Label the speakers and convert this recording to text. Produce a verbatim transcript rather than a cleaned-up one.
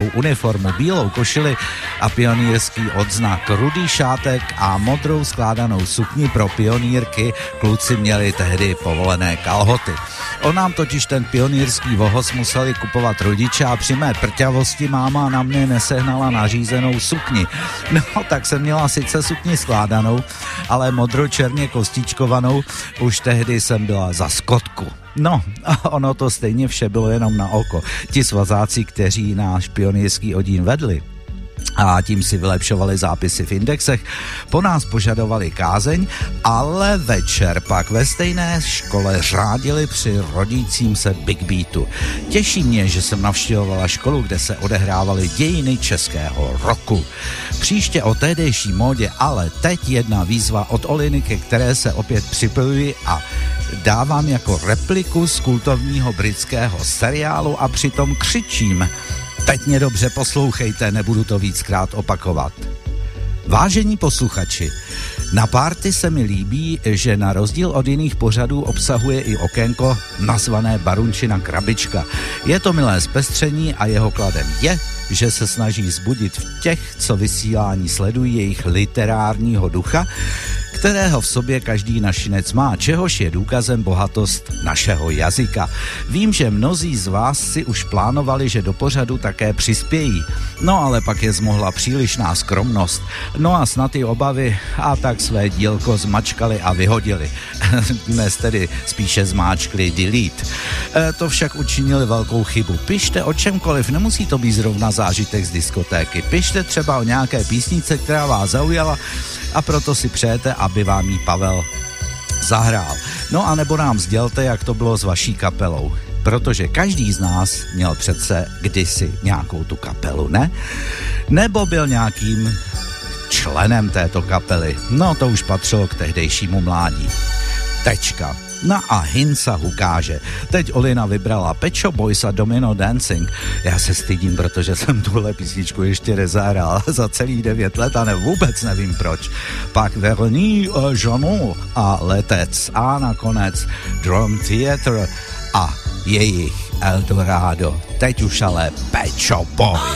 Speaker 1: školskou uniformu, bílou košili a pionýrský odznak, rudý šátek a modrou skládanou sukni pro pionýrky. Kluci měli tehdy povolené kalhoty. On nám totiž ten pionýrský vohoz museli kupovat rodiče a při mé prťavosti máma na mě nesehnala nařízenou sukni. No, tak jsem měla sice sukni skládanou, ale modro-černě kostičkovanou, už tehdy jsem byla za skotku. No, ono to stejně vše bylo jenom na oko. Ti svazáci, kteří náš pionýrský oddíl vedli a tím si vylepšovali zápisy v indexech, po nás požadovali kázeň, ale večer pak ve stejné škole řádili při rodícím se Big Beatu. Těší mě, že jsem navštěvovala školu, kde se odehrávaly dějiny českého roku. Příště o tehdejší módě, ale teď jedna výzva od Oliny, ke které se opět připojuji a dávám jako repliku z kultovního britského seriálu a přitom křičím. Teď mě dobře poslouchejte, nebudu to víckrát opakovat. Vážení posluchači, na párty se mi líbí, že na rozdíl od jiných pořadů obsahuje i okénko nazvané Barunčina krabička. Je to milé zpestření a jeho kladem je, že se snaží zbudit v těch, co vysílání sledují, jejich literárního ducha, kterého v sobě každý našinec má, čehož je důkazem bohatost našeho jazyka. Vím, že mnozí z vás si už plánovali, že do pořadu také přispějí. No ale pak je zmohla přílišná skromnost. No a snad i obavy a tak své dílko zmačkali a vyhodili. Dnes tedy spíše zmáčkli delete. E, to však učinili velkou chybu. Pište o čemkoliv, nemusí to být zrovna zážitek z diskotéky. Pište třeba o nějaké písnice, která vás zaujala a proto si přejete, aby vám jí Pavel zahrál. No a nebo nám sdělte, jak to bylo s vaší kapelou. Protože každý z nás měl přece kdysi nějakou tu kapelu, ne? Nebo byl nějakým členem této kapely. No to už patřilo k tehdejšímu mládí. Tečka. No a Hinsa ukáže. Teď Olina vybrala Pet Shop Boys a Domino Dancing. Já se stydím, protože jsem tuhle písničku ještě nezahrál za celých devět let a ne, vůbec nevím proč. Pak Verní Jeannot a Letec a nakonec Drum Theater a jejich Eldorado. Teď už ale Pet Shop Boys.